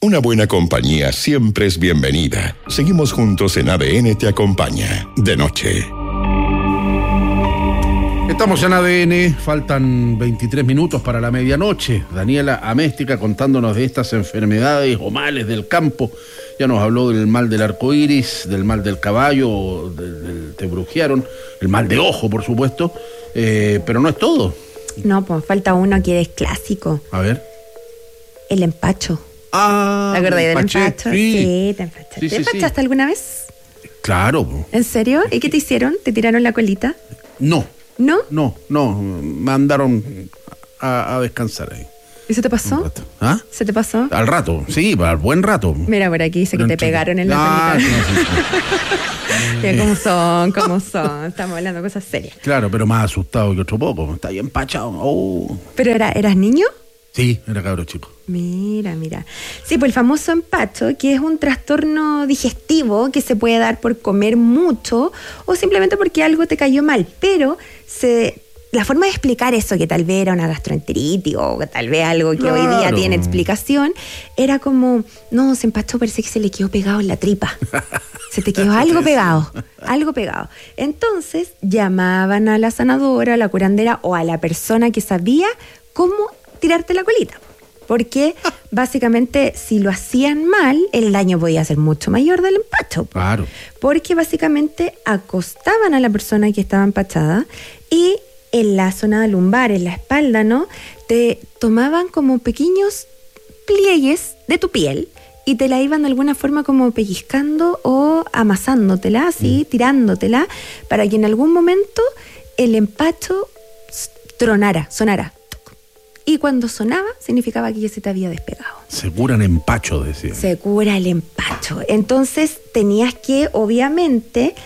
Una buena compañía siempre es bienvenida. Seguimos juntos en ADN Te Acompaña, de noche. Estamos en ADN, faltan 23 minutos para la medianoche. Daniela Améstica contándonos de estas enfermedades o males del campo. Ya nos habló del mal del arcoíris, del mal del caballo, del te brujearon, el mal de ojo, por supuesto, pero no es todo. No, pues falta uno que es clásico. A ver. El empacho. Ah, ¿te acordás del empacho? Sí, te empachaste. Sí, ¿Te empachaste alguna vez? Claro. ¿En serio? ¿Y qué te hicieron? ¿Te tiraron la colita? No. ¿No? No, mandaron a descansar ahí. ¿Y se te pasó? ¿Ah? ¿Se te pasó? Al rato, sí, al buen rato. Mira, por aquí dice que te pegaron en la colita. Mira, ¿cómo son? Estamos hablando de cosas serias. Claro, pero más asustado que otro poco. Está ahí empachado. Oh. ¿Pero eras niño? Sí, era cabro chico. Mira. Sí, pues el famoso empacho, que es un trastorno digestivo que se puede dar por comer mucho o simplemente porque algo te cayó mal. Pero la forma de explicar eso, que tal vez era una gastroenteritis o que tal vez algo que hoy día tiene explicación, era como, no, se empachó, parece que se le quedó pegado en la tripa. Se te quedó algo pegado. Entonces llamaban a la sanadora, a la curandera o a la persona que sabía cómo tirarte la colita. Porque básicamente si lo hacían mal, el daño podía ser mucho mayor del empacho. Claro. Porque básicamente acostaban a la persona que estaba empachada y en la zona lumbar, en la espalda, ¿no? Te tomaban como pequeños pliegues de tu piel y te la iban de alguna forma como pellizcando o amasándotela, así, tirándotela, para que en algún momento el empacho sonara. Y cuando sonaba, significaba que ya se te había despegado. Se curan empacho, decía. Se cura el empacho. Entonces tenías que, obviamente,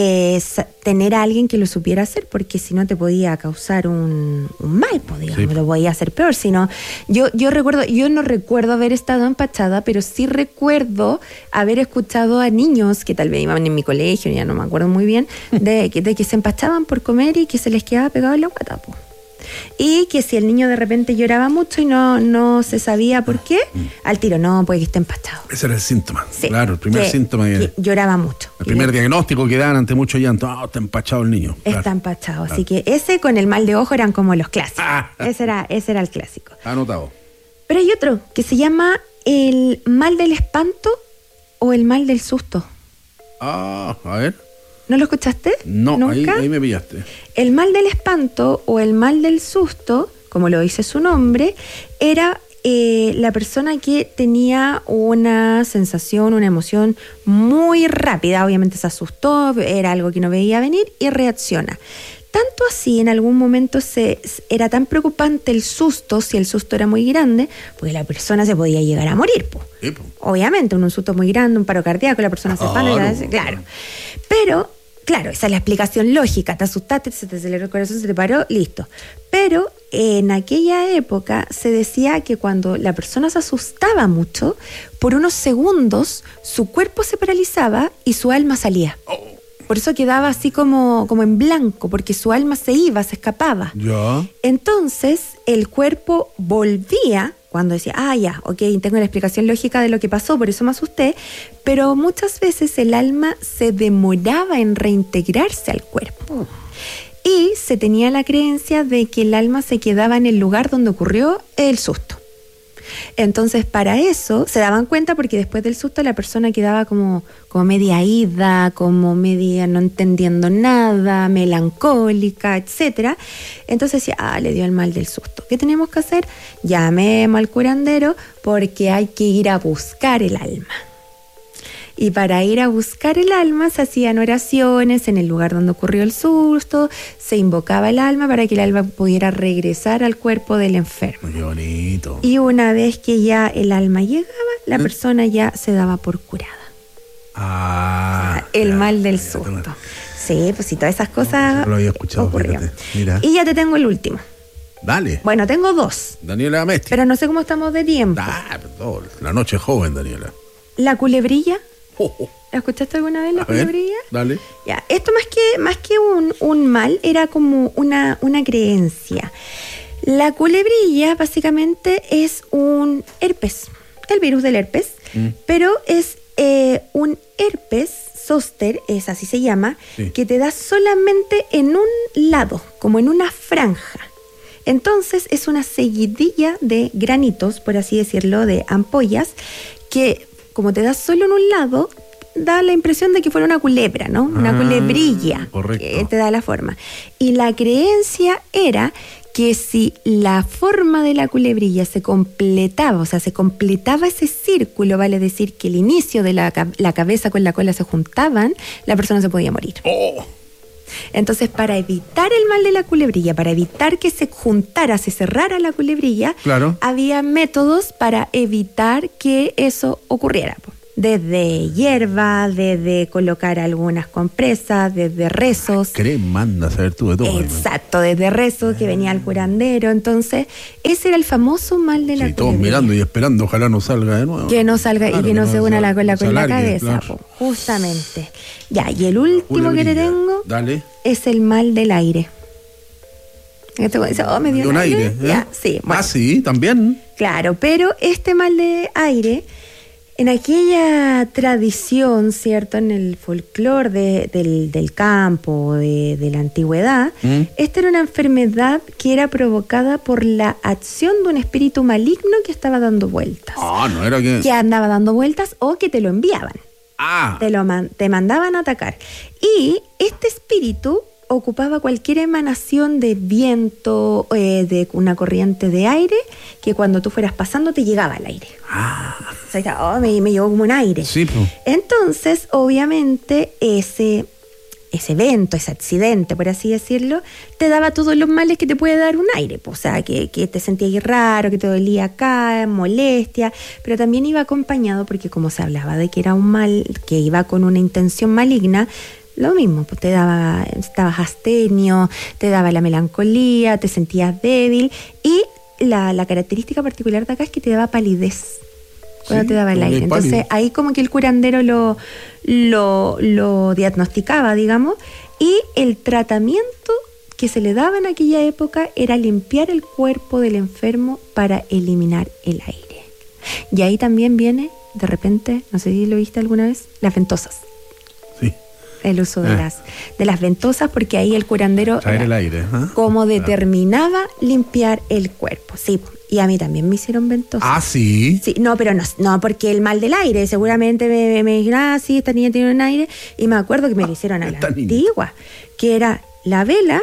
tener a alguien que lo supiera hacer, porque si no te podía causar un mal, digamos, sí. Lo podía hacer peor. Sino, yo no recuerdo haber estado empachada, pero sí recuerdo haber escuchado a niños que tal vez iban en mi colegio, ya no me acuerdo muy bien, de que se empachaban por comer y que se les quedaba pegado en la guata, po. Y que si el niño de repente lloraba mucho y no se sabía por qué, al tiro, no, puede que esté empachado. Ese era el síntoma. Sí, claro, el primer síntoma. Que lloraba mucho. El primer diagnóstico que dan ante mucho llanto. Está empachado el niño. Está empachado. Claro. Así que ese con el mal de ojo eran como los clásicos. Ese era el clásico. Anotado. Pero hay otro que se llama el mal del espanto o el mal del susto. A ver. ¿No lo escuchaste? No, ahí me pillaste. El mal del espanto o el mal del susto, como lo dice su nombre, era la persona que tenía una sensación, una emoción muy rápida. Obviamente se asustó, era algo que no veía venir y reacciona. Tanto así, en algún momento era tan preocupante el susto, si el susto era muy grande, porque la persona se podía llegar a morir. Sí, obviamente, un susto muy grande, un paro cardíaco, la persona se espanta. Claro. Pero, claro, esa es la explicación lógica. Te asustaste, se te aceleró el corazón, se te paró, listo. Pero en aquella época se decía que cuando la persona se asustaba mucho, por unos segundos su cuerpo se paralizaba y su alma salía. Por eso quedaba así como en blanco, porque su alma se iba, se escapaba. Ya. Entonces, el cuerpo volvía cuando decía, ya, ok, tengo la explicación lógica de lo que pasó, por eso me asusté, pero muchas veces el alma se demoraba en reintegrarse al cuerpo. Y se tenía la creencia de que el alma se quedaba en el lugar donde ocurrió el susto. Entonces, para eso se daban cuenta porque después del susto la persona quedaba como media ida, como media no entendiendo nada, melancólica, etcétera. Entonces decía, le dio el mal del susto. ¿Qué tenemos que hacer? Llamemos al curandero porque hay que ir a buscar el alma. Y para ir a buscar el alma se hacían oraciones en el lugar donde ocurrió el susto, se invocaba el alma para que el alma pudiera regresar al cuerpo del enfermo. Qué bonito. Y una vez que ya el alma llegaba, la persona ya se daba por curada. El mal del susto. Sí, pues si todas esas cosas lo había escuchado, ocurrieron. Mira. Y ya te tengo el último. Dale. Bueno, tengo 2. Daniela Améstica. Pero no sé cómo estamos de tiempo. Perdón. La noche es joven, Daniela. La culebrilla. ¿La escuchaste alguna vez, la culebrilla? Dale. Ya, esto más que un mal, era como una creencia. La culebrilla básicamente es un herpes. el virus del herpes, pero es un herpes zóster, es así se llama, que te da solamente en un lado, como en una franja. Entonces es una seguidilla de granitos, por así decirlo, de ampollas, que como te da solo en un lado, da la impresión de que fuera una culebra, ¿no? Una culebrilla, correcto, que te da la forma. Y la creencia era que si la forma de la culebrilla se completaba, o sea, se completaba ese círculo, vale decir que el inicio de la cabeza con la cola se juntaban, la persona se podía morir. ¡Oh! Entonces, para evitar el mal de la culebrilla, para evitar que se juntara, se cerrara la culebrilla, claro, había métodos para evitar que eso ocurriera. Desde hierba, desde colocar algunas compresas, desde rezos. Manda saber tú de todo. Exacto, desde rezos que venía el curandero. Entonces, ese era el famoso mal de la culebrilla. Todos mirando y esperando, ojalá no salga de nuevo. Que no salga, claro, y que no se una la cola con la cabeza, claro, justamente. Ya, y el último que te tengo, dale, es el mal del aire. Esto dice, me dio un aire. Ya, sí, bueno. Ah, sí, también. Claro, pero este mal de aire, en aquella tradición, ¿cierto? En el folclore del campo, de la antigüedad, esta era una enfermedad que era provocada por la acción de un espíritu maligno que estaba dando vueltas. Ah, no era que... Que andaba dando vueltas o que te lo enviaban. Ah. Te mandaban a atacar. Y este espíritu ocupaba cualquier emanación de viento, de una corriente de aire, que cuando tú fueras pasando te llegaba al aire. O sea, me llegó como un aire. Sí, pues. Entonces, obviamente, ese evento, ese accidente, por así decirlo, te daba todos los males que te puede dar un aire. O sea, que te sentías raro, que te dolía acá, molestia, pero también iba acompañado, porque como se hablaba de que era un mal que iba con una intención maligna, lo mismo, pues estabas astenia, te daba la melancolía, te sentías débil, y la característica particular de acá es que te daba palidez cuando te daba el aire. Entonces ahí como que el curandero lo diagnosticaba, digamos, y el tratamiento que se le daba en aquella época era limpiar el cuerpo del enfermo para eliminar el aire. Y ahí también viene, de repente, no sé si lo viste alguna vez, las ventosas. Sí. El uso de las ventosas, porque ahí el curandero traer el aire, como determinaba limpiar el cuerpo. Sí, y a mí también me hicieron ventosas. Ah, sí. Sí, no, pero no porque el mal del aire, seguramente me dijeron, sí, esta niña tiene un aire, y me acuerdo que me lo hicieron a la antigua, que era la vela,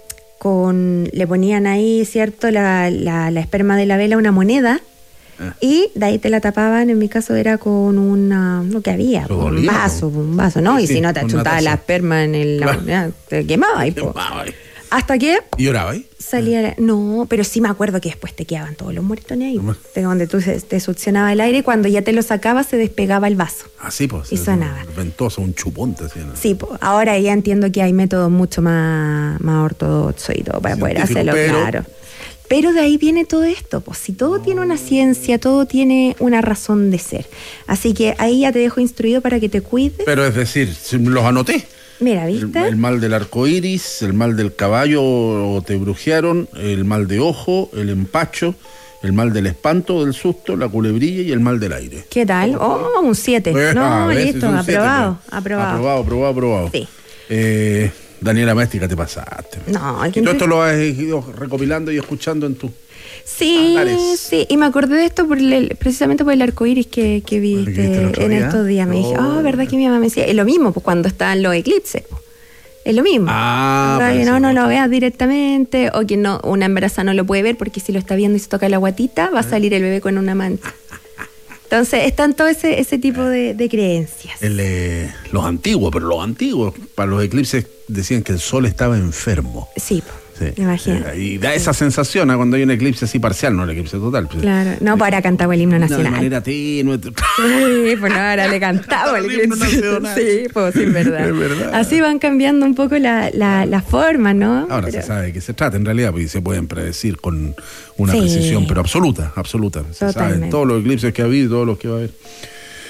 le ponían ahí, ¿cierto?, la esperma de la vela, una moneda, y de ahí te la tapaban. En mi caso era con lo que había, un vaso, ¿no? Sí, y si no te achutaba la esperma te quemaba ahí, hasta que ¿y lloraba ahí? Salía no, pero sí me acuerdo que después te quedaban todos los moretones ahí, donde tú te succionaba el aire, y cuando ya te lo sacabas se despegaba el vaso. Ah, sí, pues. Y sonaba. Ventosa, un chupón te hacían. Sí, pues. Ahora ya entiendo que hay métodos mucho más ortodoxos y todo para poder hacerlo, claro. Pero de ahí viene todo esto, pues si todo tiene una ciencia, todo tiene una razón de ser. Así que ahí ya te dejo instruido para que te cuides. Pero es decir, los anoté. Mira, ¿viste? El mal del arco iris, el mal del caballo, te brujearon, el mal de ojo, el empacho, el mal del espanto, del susto, la culebrilla y el mal del aire. ¿Qué tal? Un 7. No, listo, aprobado. Sí. Daniela Méstica, te pasaste. No, y todo esto lo has ido recopilando y escuchando en tu... Sí, y me acordé de esto precisamente por el arco iris que viste en estos días. Me dije, verdad que mi mamá me decía, es lo mismo pues, cuando están los eclipses, pues. Es lo mismo. Que no lo veas directamente, o que no, una embarazada no lo puede ver, porque si lo está viendo y se toca la guatita, va a salir el bebé con una mancha. Entonces, están todo ese tipo de creencias. Los antiguos, para los eclipses decían que el sol estaba enfermo. Sí, imagínate. Y da esa sensación cuando hay un eclipse así parcial, no el eclipse total. Claro, no, para cantar el himno nacional. De manera tenue. Sí, pues ahora le cantamos el himno nacional. Sí, pues sí, es verdad. Así van cambiando un poco la forma, ¿no? Ahora se sabe de qué se trata en realidad, porque se pueden predecir con una precisión, pero absoluta. Se saben todos los eclipses que ha habido y todos los que va a haber.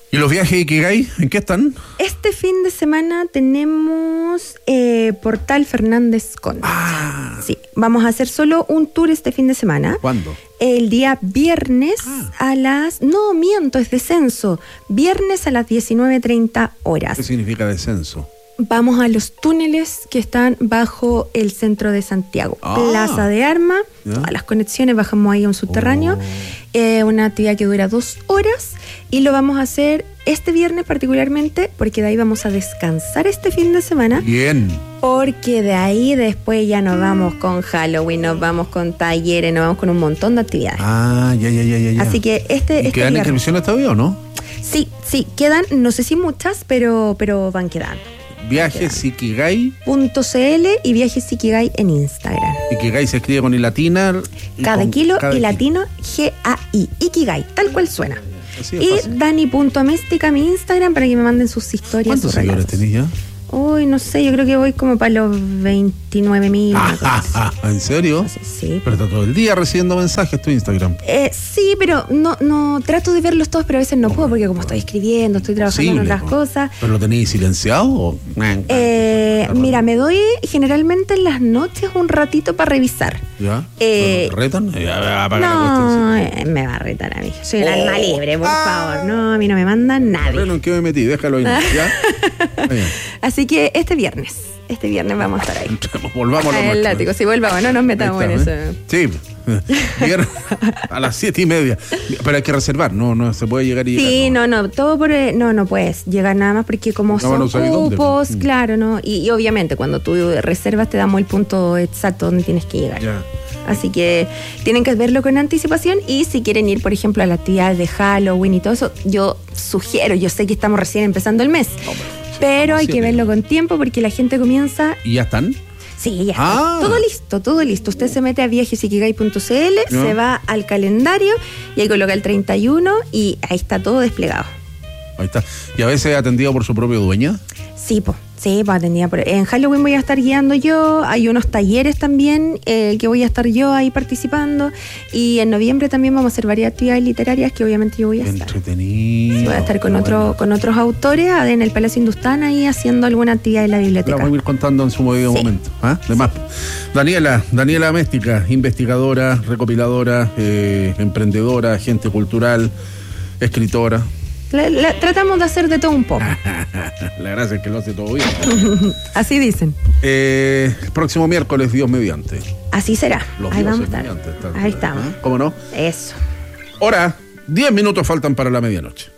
¿Y los viajes Ikigai, en qué están? Este fin de semana tenemos Portal Fernández Concha. Sí, vamos a hacer solo un tour este fin de semana. ¿Cuándo? El día viernes a las... No, miento, es descenso. Viernes a las 19:30 horas. ¿Qué significa descenso? Vamos a los túneles que están bajo el centro de Santiago. Plaza de Armas, todas las conexiones, bajamos ahí a un subterráneo. Una actividad que dura 2 horas y lo vamos a hacer este viernes particularmente porque de ahí vamos a descansar este fin de semana. Bien. Porque de ahí después ya nos vamos con Halloween, nos vamos con talleres, nos vamos con un montón de actividades. Ya. Así que ¿Y quedan inscripciones todavía o no? Sí, quedan, no sé si muchas, pero van quedando. Viajes Ikigai .cl y Viajes Ikigai en Instagram. Ikigai se escribe con I latina. Cada kilo y latino GAI. Ikigai, tal cual suena. Y Dani.améstica, mi Instagram, para que me manden sus historias. ¿Cuántos seguidores tenés ya? Uy, no sé, yo creo que voy como para los 29.000. ¿En serio? Sí. Pero está todo el día recibiendo mensajes tu Instagram. Sí, pero no trato de verlos todos, pero a veces no puedo porque como estoy escribiendo, estoy trabajando en otras cosas. ¿Pero lo tenéis silenciado o...? Mira, me doy generalmente en las noches un ratito para revisar. ¿Ya? ¿Te retan? No, me va a retar a mí. Soy un alma libre, por favor. No, a mí no me manda nadie. Bueno, ¿en qué me metí? Déjalo ahí. ¿Ya? Así que este viernes vamos a estar ahí. Volvamos a el látigo, sí, volvamos, no nos metamos en eso. Sí, viernes a las 7:30. Pero hay que reservar, no se puede llegar y llegar. Sí, no, todo por... No puedes llegar nada más porque como son cupos, claro, ¿no? Y obviamente cuando tú reservas te damos el punto exacto donde tienes que llegar. Ya. Así que tienen que verlo con anticipación y si quieren ir, por ejemplo, a la actividad de Halloween y todo eso, yo sugiero, yo sé que estamos recién empezando el mes, pero hay que verlo con tiempo porque la gente comienza... ¿Y ya están? Sí, ya está. Todo listo. Usted se mete a viajesikigai.cl, se va al calendario y ahí coloca el 31 y ahí está todo desplegado. Ahí está. ¿Y a veces atendido por su propio dueña? Sí, atendida por... En Halloween voy a estar guiando yo, hay unos talleres también que voy a estar yo ahí participando y en noviembre también vamos a hacer varias actividades literarias que obviamente yo voy a estar. Entretenido. Sí, voy a estar con otros autores en el Palacio Hindustán ahí haciendo alguna actividad en la biblioteca. La vamos a ir contando en su debido momento. Además, Daniela Améstica, investigadora, recopiladora, emprendedora, agente cultural, escritora. Tratamos de hacer de todo un poco. La gracia es que lo hace todo bien. Así dicen. El próximo miércoles, Dios mediante. Así será. Ahí vamos a estar. Ahí estamos. ¿Cómo no? Eso. Hora, 10 minutos faltan para la medianoche.